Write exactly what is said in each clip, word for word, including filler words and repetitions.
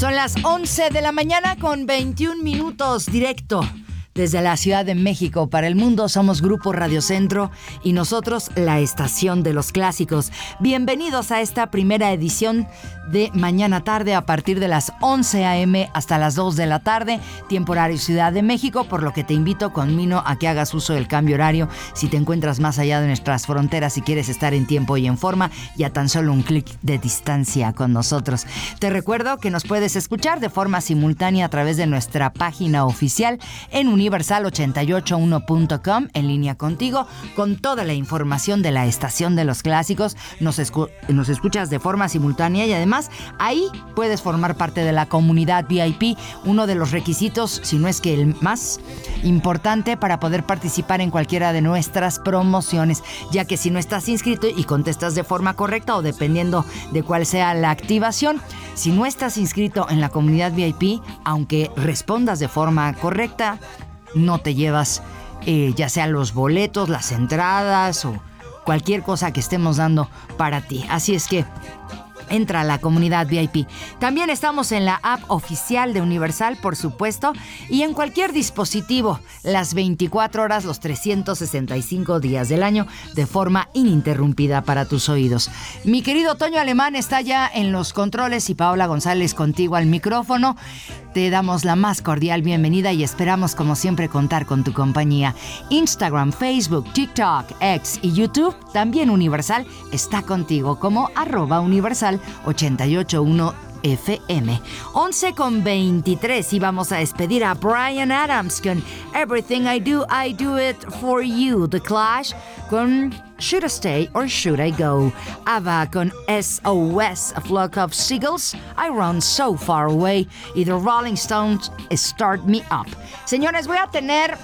Son las once de la mañana con veintiún minutos, directo desde la Ciudad de México para el mundo. Somos Grupo Radio Centro y nosotros la estación de los clásicos. Bienvenidos a esta primera edición de Mañana Tarde a partir de las once a eme hasta las dos de la tarde, tiempo horario Ciudad de México, por lo que te invito conmino a que hagas uso del cambio horario si te encuentras más allá de nuestras fronteras y quieres estar en tiempo y en forma y a tan solo un clic de distancia con nosotros. Te recuerdo que nos puedes escuchar de forma simultánea a través de nuestra página oficial en universal ochenta y ocho uno punto com, en línea contigo, con toda la información de la estación de los clásicos. Nos, escu- nos escuchas de forma simultánea y además ahí puedes formar parte de la comunidad V I P, uno de los requisitos, si no es que el más importante para poder participar en cualquiera de nuestras promociones, ya que si no estás inscrito y contestas de forma correcta o dependiendo de cuál sea la activación, si no estás inscrito en la comunidad V I P, aunque respondas de forma correcta, no te llevas eh, ya sea los boletos, las entradas o cualquier cosa que estemos dando para ti. Así es que entra a la comunidad V I P. También estamos en la app oficial de Universal, por supuesto, y en cualquier dispositivo, las veinticuatro horas, los trescientos sesenta y cinco días del año, de forma ininterrumpida para tus oídos. Mi querido Toño Alemán está ya en los controles y Paola González contigo al micrófono. Te damos la más cordial bienvenida y esperamos, como siempre, contar con tu compañía. Instagram, Facebook, TikTok, X y YouTube, también Universal, está contigo como arroba Universal ochenta y ocho punto uno F M. once con veintitrés y vamos a despedir a Bryan Adams con Everything I Do, I Do It For You. The Clash con Should I Stay or Should I Go. ABBA con S O S, A Flock of Seagulls, I Run So Far Away. Y The Rolling Stones, Start Me Up. Señores, voy a tener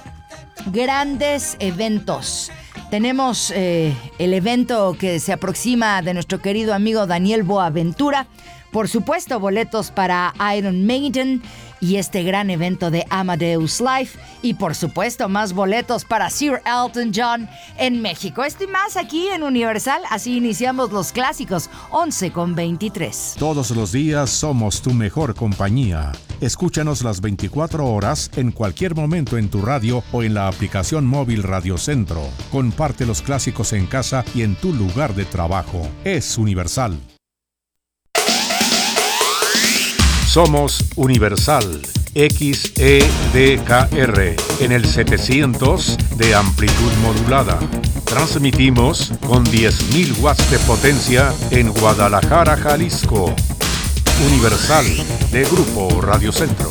grandes eventos. Tenemos eh, el evento que se aproxima de nuestro querido amigo Daniel Boaventura. Por supuesto, boletos para Iron Maiden y este gran evento de Amadeus Live. Y por supuesto, más boletos para Sir Elton John en México. Esto y más aquí en Universal. Así iniciamos los clásicos, once con veintitrés. Todos los días somos tu mejor compañía. Escúchanos las veinticuatro horas en cualquier momento en tu radio o en la aplicación móvil Radio Centro. Comparte los clásicos en casa y en tu lugar de trabajo. Es Universal. Somos Universal X E D K R en el setecientos de amplitud modulada. Transmitimos con diez mil watts de potencia en Guadalajara, Jalisco. Universal de Grupo Radio Centro.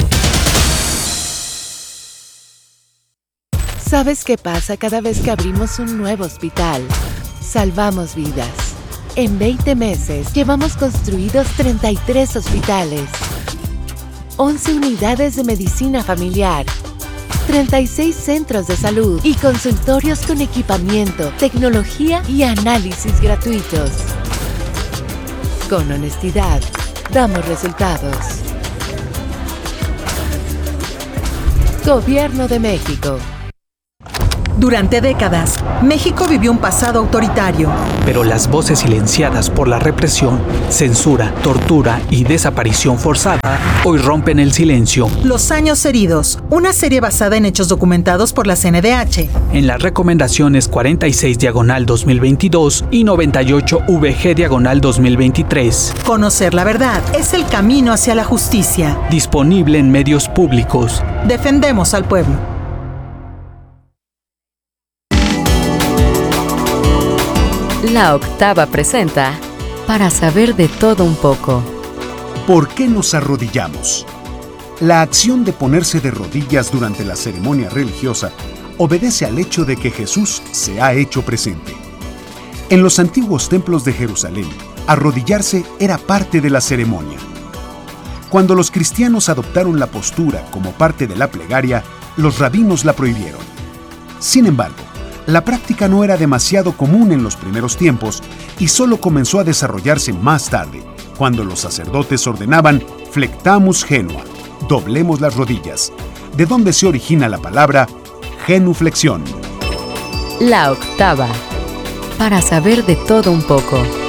¿Sabes qué pasa cada vez que abrimos un nuevo hospital? Salvamos vidas. En veinte meses llevamos construidos treinta y tres hospitales, once unidades de medicina familiar, treinta y seis centros de salud y consultorios con equipamiento, tecnología y análisis gratuitos. Con honestidad, damos resultados. Gobierno de México. Durante décadas, México vivió un pasado autoritario. Pero las voces silenciadas por la represión, censura, tortura y desaparición forzada hoy rompen el silencio. Los años heridos, una serie basada en hechos documentados por la C N D H. En las recomendaciones cuarenta y seis diagonal dos mil veintidós y noventa y ocho V G diagonal dos mil veintitrés. Conocer la verdad es el camino hacia la justicia. Disponible en medios públicos. Defendemos al pueblo. La Octava presenta Para saber de todo un poco. ¿Por qué nos arrodillamos? La acción de ponerse de rodillas durante la ceremonia religiosa obedece al hecho de que Jesús se ha hecho presente. En los antiguos templos de Jerusalén, arrodillarse era parte de la ceremonia. Cuando los cristianos adoptaron la postura como parte de la plegaria, los rabinos la prohibieron. Sin embargo, la práctica no era demasiado común en los primeros tiempos y solo comenzó a desarrollarse más tarde, cuando los sacerdotes ordenaban flectamus genua, doblemos las rodillas, de donde se origina la palabra genuflexión. La Octava, para saber de todo un poco.